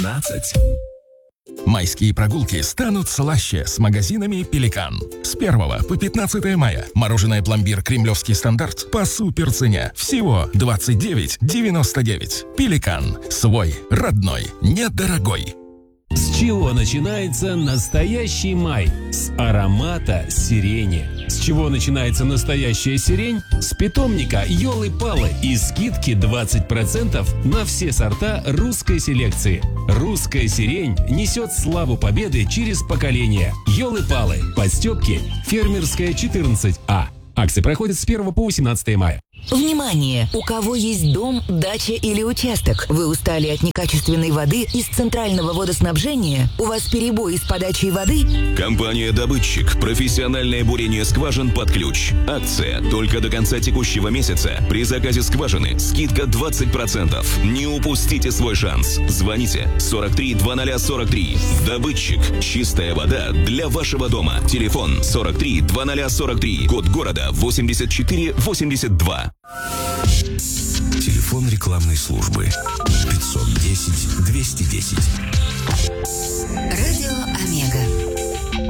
12. Майские прогулки станут слаще с магазинами «Пеликан». С 1 по 15 мая мороженое пломбир «Кремлевский стандарт» по суперцене. Всего 29,99. «Пеликан». Свой, родной, недорогой. С чего начинается настоящий май? С аромата сирени. С чего начинается настоящая сирень? С питомника Ёлы-Палы и скидки 20% на все сорта русской селекции. Русская сирень несет славу победы через поколения. Ёлы-Палы. Подстёпки. Фермерская 14А. Акции проходят с 1 по 18 мая. Внимание! У кого есть дом, дача или участок? Вы устали от некачественной воды из центрального водоснабжения? У вас перебои с подачей воды? Компания «Добытчик». Профессиональное бурение скважин под ключ. Акция только до конца текущего месяца. При заказе скважины скидка 20%. Не упустите свой шанс. Звоните 43 2043. «Добытчик». Чистая вода для вашего дома. Телефон 43 2043. Код города 8482. Телефон рекламной службы 510 210. Радио Омега.